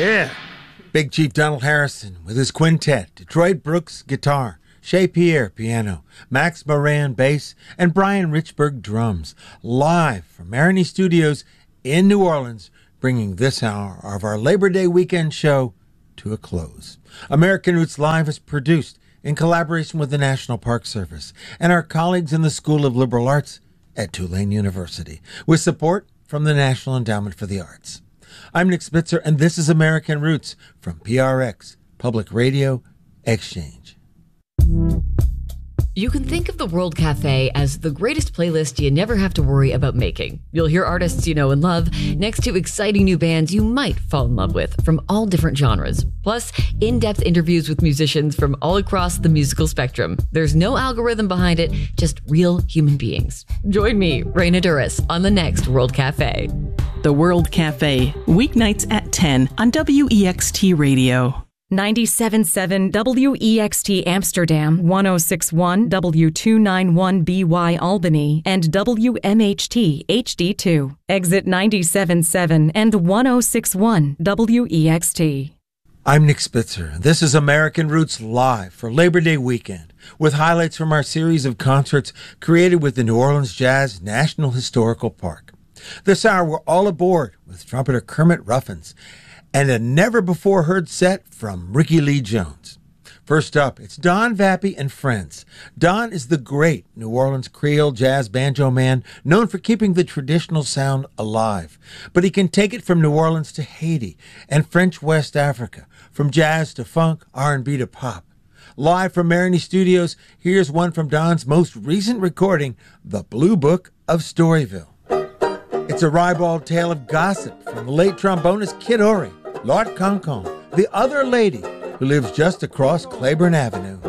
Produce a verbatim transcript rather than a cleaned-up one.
Yeah. Big Chief Donald Harrison with his quintet, Detroit Brooks guitar, Shea Pierre piano, Max Moran bass, and Brian Richburg drums, live from Marigny Studios in New Orleans, bringing this hour of our Labor Day weekend show to a close. American Roots Live is produced in collaboration with the National Park Service and our colleagues in the School of Liberal Arts at Tulane University, with support from the National Endowment for the Arts. I'm Nick Spitzer, and this is American Roots from P R X, Public Radio Exchange. You can think of the World Cafe as the greatest playlist you never have to worry about making. You'll hear artists you know and love next to exciting new bands you might fall in love with from all different genres. Plus, in-depth interviews with musicians from all across the musical spectrum. There's no algorithm behind it, just real human beings. Join me, Raina Duras, on the next World Cafe. The World Cafe, weeknights at ten on W E X T Radio. ninety-seven point seven W E X T Amsterdam, one oh six point one W two ninety-one B Y Albany, and W M H T H D two. Exit ninety-seven point seven and one oh six point one W E X T. I'm Nick Spitzer. This is American Roots Live for Labor Day weekend, with highlights from our series of concerts created with the New Orleans Jazz National Historical Park. This hour, we're all aboard with trumpeter Kermit Ruffins and a never-before-heard set from Ricky Lee Jones. First up, it's Don Vappy and Friends. Don is the great New Orleans Creole jazz banjo man known for keeping the traditional sound alive. But he can take it from New Orleans to Haiti and French West Africa, from jazz to funk, R and B to pop. Live from Marigny Studios, here's one from Don's most recent recording, The Blue Book of Storyville. It's a ribald tale of gossip from the late trombonist Kid Ory, Lord Concon, the other lady who lives just across Claiborne Avenue.